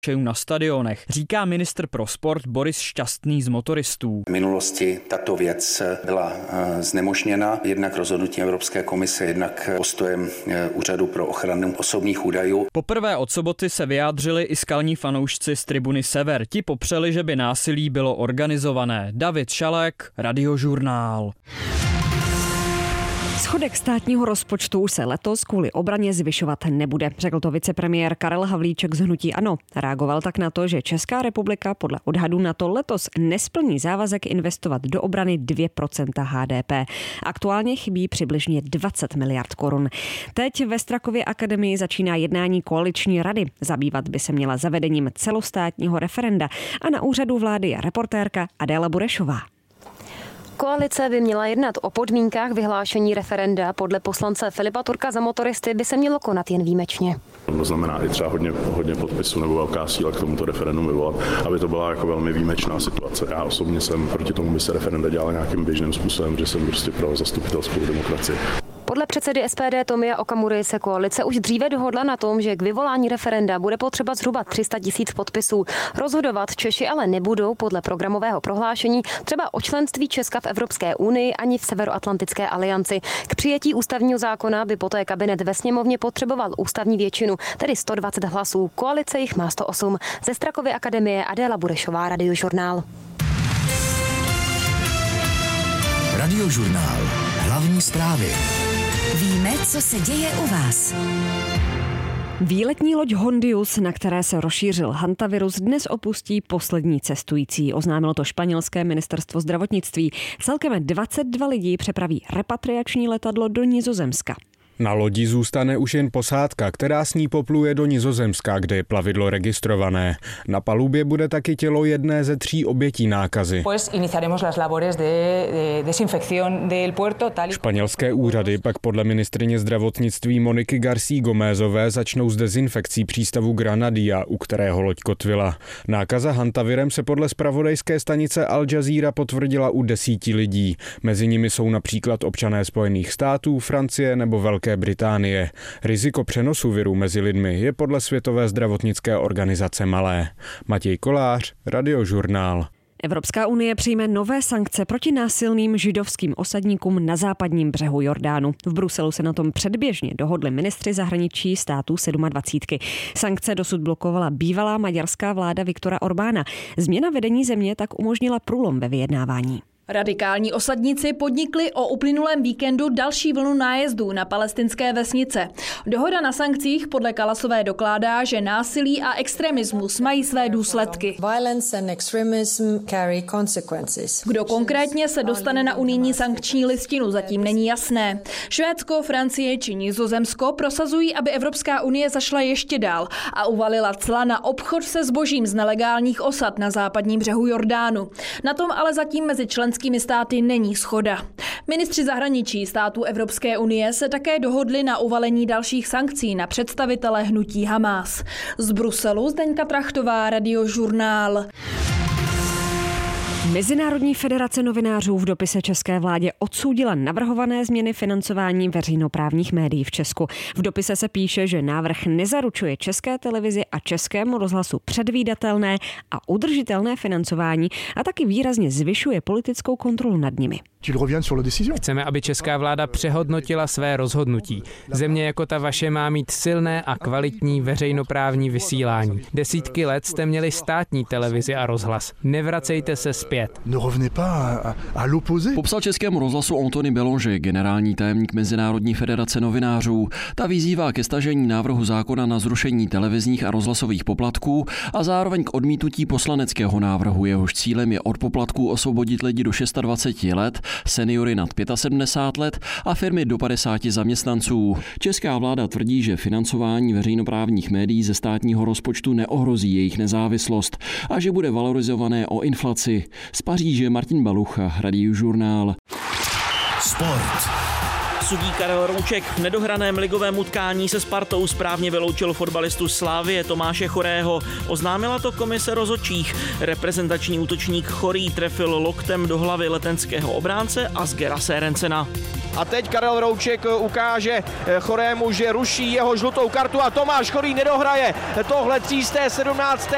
na stadionech, říká ministr pro sport Boris Šťastný z motoristů. V minulosti tato věc byla znemožněna jednak rozhodnutím Evropské komise, jednak postojem Úřadu pro ochranu osobních údajů. Poprvé od soboty se vyjádřili i skalní fanoušci z tribuny Sever. Ti popřeli, že by násilí bylo organizované. David Šalek, Radiožurnál. Schodek státního rozpočtu se letos kvůli obraně zvyšovat nebude, řekl to vicepremiér Karel Havlíček z hnutí ANO. Reagoval tak na to, že Česká republika podle odhadů NATO letos nesplní závazek investovat do obrany 2% HDP. Aktuálně chybí přibližně 20 miliard korun. Teď ve Strakově akademii začíná jednání koaliční rady. Zabývat by se měla zavedením celostátního referenda a na úřadu vlády je reportérka Adéla Burešová. Koalice by měla jednat o podmínkách vyhlášení referenda. Podle poslance Filipa Turka za motoristy by se mělo konat jen výjimečně. To znamená i třeba hodně podpisů nebo velká síla k tomuto referendum vyvolat, aby to byla jako velmi výjimečná situace. Já osobně jsem proti tomu, by se referenda dělala nějakým běžným způsobem, že jsem prostě pro zastupitelskou demokracii. Podle předsedy SPD Tomia Okamury se koalice už dříve dohodla na tom, že k vyvolání referenda bude potřeba zhruba 300 000 podpisů. Rozhodovat Češi ale nebudou podle programového prohlášení třeba o členství Česka v Evropské unii ani v Severoatlantické alianci. K přijetí ústavního zákona by poté kabinet ve sněmovně potřeboval ústavní většinu, tedy 120 hlasů. Koalice jich má 108. Ze Strakovy akademie Adéla Burešová, Radiožurnál. Radiožurnál. Hlavní zprávy. Víme, co se děje u vás. Výletní loď Hondius, na které se rozšířil hantavirus, dnes opustí poslední cestující. Oznámilo to španělské ministerstvo zdravotnictví. Celkem 22 lidí přepraví repatriační letadlo do Nizozemska. Na lodi zůstane už jen posádka, která s ní popluje do Nizozemska, kde je plavidlo registrované. Na palubě bude taky tělo jedné ze 3 obětí nákazy. Španělské úřady pak podle ministryně zdravotnictví Moniky Garcí Gomézové začnou s dezinfekcí přístavu Granadia, u kterého loď kotvila. Nákaza hantavirem se podle zpravodajské stanice Al Jazeera potvrdila u 10 lidí. Mezi nimi jsou například občané Spojených států, Francie nebo Velké Británie. Riziko přenosu viru mezi lidmi je podle Světové zdravotnické organizace malé. Matěj Kolář, Radiožurnál. Evropská unie přijme nové sankce proti násilným židovským osadníkům na západním břehu Jordánu. V Bruselu se na tom předběžně dohodli ministři zahraničí států 27. Sankce dosud blokovala bývalá maďarská vláda Viktora Orbána. Změna vedení země tak umožnila průlom ve vyjednávání. Radikální osadníci podnikli o uplynulém víkendu další vlnu nájezdů na palestinské vesnice. Dohoda na sankcích podle Kalasové dokládá, že násilí a extremismus mají své důsledky. Kdo konkrétně se dostane na unijní sankční listinu, zatím není jasné. Švédsko, Francie či Nizozemsko prosazují, aby Evropská unie zašla ještě dál a uvalila cla na obchod se zbožím z nelegálních osad na západním břehu Jordánu. Na tom ale zatím mezi členskými státy není shoda. Ministři zahraničí států Evropské unie se také dohodli na uvalení dalších sankcí na představitele hnutí Hamás. Z Bruselu Zdeňka Trachtová, Radiožurnál. Mezinárodní federace novinářů v dopise české vládě odsoudila navrhované změny financování veřejnoprávních médií v Česku. V dopise se píše, že návrh nezaručuje České televizi a Českému rozhlasu předvídatelné a udržitelné financování a taky výrazně zvyšuje politickou kontrolu nad nimi. Chceme, aby česká vláda přehodnotila své rozhodnutí. Země jako ta vaše má mít silné a kvalitní veřejnoprávní vysílání. Desítky let jste měli státní televizi a rozhlas. Nevracejte se zpět. Popsal Českému rozhlasu Antony Belonger, generální tajemník Mezinárodní federace novinářů. Ta vyzývá ke stažení návrhu zákona na zrušení televizních a rozhlasových poplatků a zároveň k odmítnutí poslaneckého návrhu. Jehož cílem je od poplatků osvobodit lidi do 26 let, seniory nad 75 let a firmy do 50 zaměstnanců. Česká vláda tvrdí, že financování veřejnoprávních médií ze státního rozpočtu neohrozí jejich nezávislost a že bude valorizované o inflaci. Z Paříže Martin Balucha, Radiožurnál. Sport. Sudí Karel Rouček v nedohraném ligovém utkání se Spartou správně vyloučil fotbalistu Slavie Tomáše Chorého. Oznámila to komise rozhodčích. Reprezentační útočník Chorý trefil loktem do hlavy letenského obránce Asgera Serencena. A teď Karel Rouček ukáže Chorému, že ruší jeho žlutou kartu a Tomáš Chorý nedohraje tohle 317.